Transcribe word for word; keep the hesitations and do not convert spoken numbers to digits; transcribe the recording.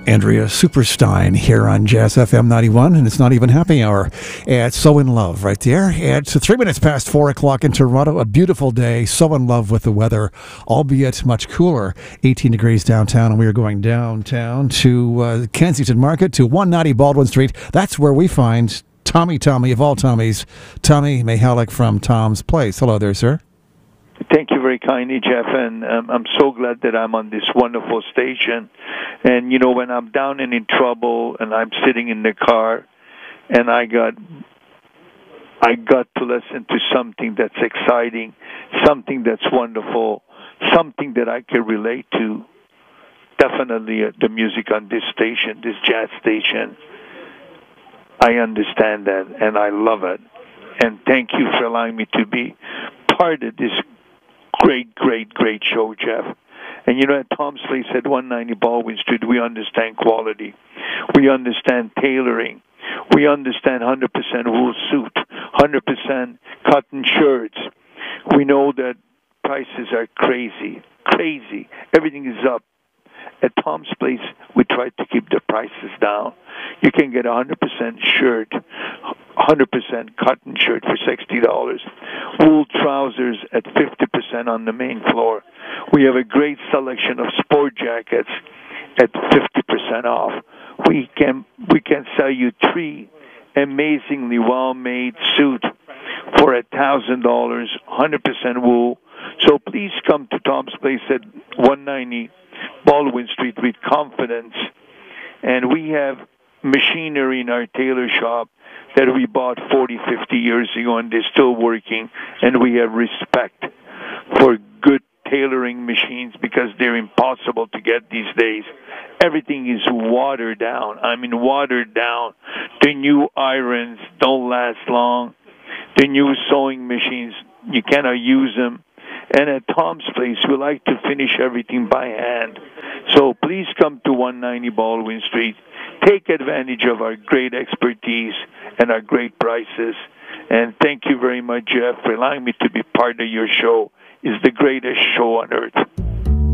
Andrea Superstein here on Jazz F M ninety-one, and it's not even happy hour. It's So In Love right there. It's three minutes past four o'clock in Toronto. A beautiful day. So in love with the weather, albeit much cooler. eighteen degrees downtown, and we are going downtown to uh, Kensington Market to one ninety Baldwin Street. That's where we find Tommy Tommy of all Tommies, Tommy Mihalik from Tom's Place. Hello there, sir. Thank you very kindly, Jeff, and um, I'm so glad that I'm on this wonderful station. And, you know, when I'm down and in trouble and I'm sitting in the car and I got I got to listen to something that's exciting, something that's wonderful, something that I can relate to, definitely uh, the music on this station, this jazz station, I understand that and I love it. And thank you for allowing me to be part of this Great, great, great show, Jeff. And you know, at Tom's Place at one ninety Baldwin Street, we understand quality. We understand tailoring. We understand one hundred percent wool suit, one hundred percent cotton shirts. We know that prices are crazy, crazy. Everything is up. At Tom's Place, we try to keep the prices down. You can get a one hundred percent shirt, one hundred percent cotton shirt for sixty dollars. Wool trousers at fifty percent on the main floor. We have a great selection of sport jackets at fifty percent off. We can we can sell you three amazingly well-made suit for one thousand dollars, one hundred percent wool. So please come to Tom's Place at one ninety Baldwin Street with confidence. And we have machinery in our tailor shop that we bought forty, fifty years ago, and they're still working. And we have respect for good tailoring machines because they're impossible to get these days. Everything is watered down. I mean, watered down. The new irons don't last long. The new sewing machines, you cannot use them. And at Tom's Place, we like to finish everything by hand. So please come to one ninety Baldwin Street. Take advantage of our great expertise and our great prices. And thank you very much, Jeff, for allowing me to be part of your show. It's the greatest show on earth.